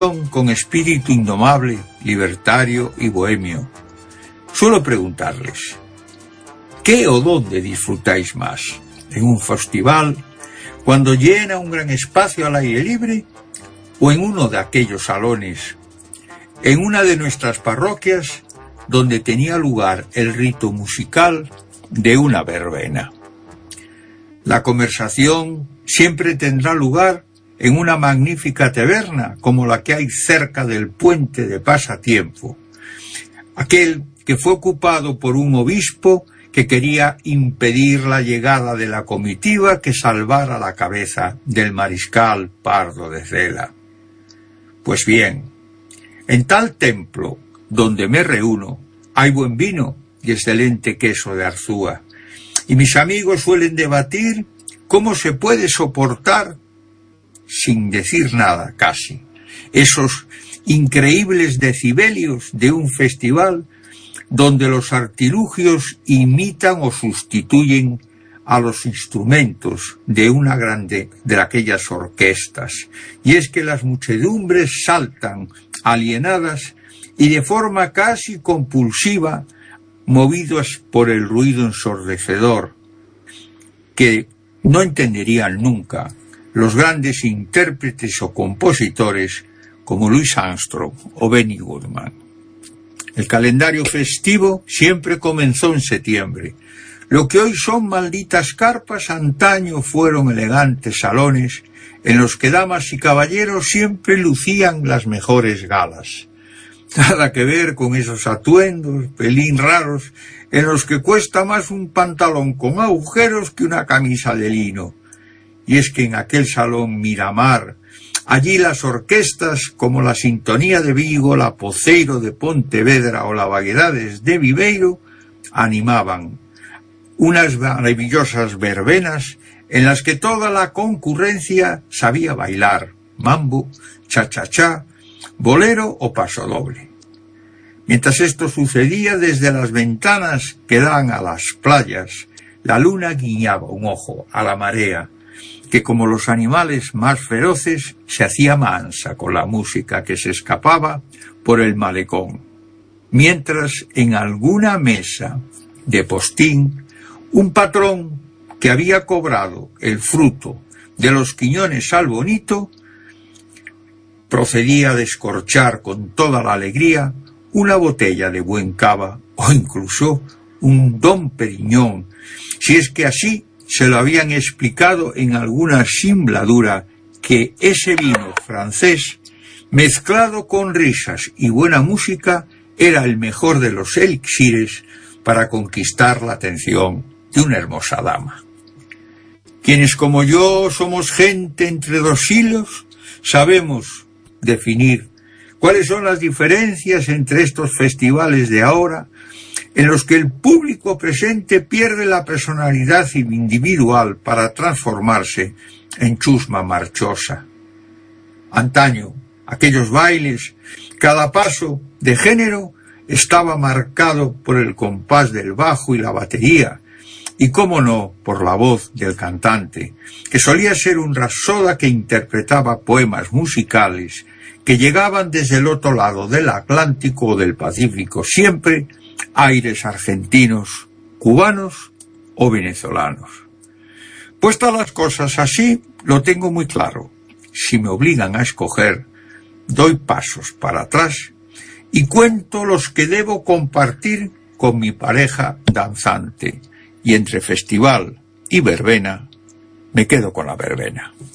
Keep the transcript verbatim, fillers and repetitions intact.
con espíritu indomable, libertario y bohemio. Suelo preguntarles, ¿qué o dónde disfrutáis más? ¿En un festival, cuando llena un gran espacio al aire libre, o en uno de aquellos salones, en una de nuestras parroquias, donde tenía lugar el rito musical de una verbena? La conversación siempre tendrá lugar en una magnífica taberna como la que hay cerca del puente de Pasatiempo, aquel que fue ocupado por un obispo que quería impedir la llegada de la comitiva que salvara la cabeza del mariscal Pardo de Cela. Pues bien, en tal templo donde me reúno hay buen vino y excelente queso de Arzúa, y mis amigos suelen debatir cómo se puede soportar, sin decir nada casi, esos increíbles decibelios de un festival donde los artilugios imitan o sustituyen a los instrumentos de una grande de aquellas orquestas. Y es que las muchedumbres saltan alienadas y de forma casi compulsiva, movidos por el ruido ensordecedor, que no entenderían nunca los grandes intérpretes o compositores como Louis Armstrong o Benny Goodman. El calendario festivo siempre comenzó en septiembre. Lo que hoy son malditas carpas, antaño fueron elegantes salones en los que damas y caballeros siempre lucían las mejores galas. Nada que ver con esos atuendos, pelín raros, en los que cuesta más un pantalón con agujeros que una camisa de lino. Y es que en aquel salón Miramar, allí las orquestas como la Sintonía de Vigo, la Poceiro de Pontevedra o la Vaguedades de Viveiro animaban unas maravillosas verbenas en las que toda la concurrencia sabía bailar mambo, cha-cha-cha, bolero o pasodoble. Mientras esto sucedía, desde las ventanas que dan a las playas, la luna guiñaba un ojo a la marea, que como los animales más feroces se hacía mansa con la música que se escapaba por el malecón, mientras en alguna mesa de postín un patrón que había cobrado el fruto de los quiñones al bonito procedía a descorchar con toda la alegría una botella de buen cava o incluso un Dom Periñón, si es que así se lo habían explicado en alguna simbladura, que ese vino francés, mezclado con risas y buena música, era el mejor de los elixires para conquistar la atención de una hermosa dama. Quienes como yo somos gente entre dos hilos, sabemos definir cuáles son las diferencias entre estos festivales de ahora, en los que el público presente pierde la personalidad individual para transformarse en chusma marchosa. Antaño, aquellos bailes, cada paso de género estaba marcado por el compás del bajo y la batería, y cómo no, por la voz del cantante, que solía ser un rapsoda que interpretaba poemas musicales que llegaban desde el otro lado del Atlántico o del Pacífico, siempre aires argentinos, cubanos o venezolanos. Puestas las cosas así, lo tengo muy claro. Si me obligan a escoger, doy pasos para atrás y cuento los que debo compartir con mi pareja danzante. Y entre festival y verbena, me quedo con la verbena.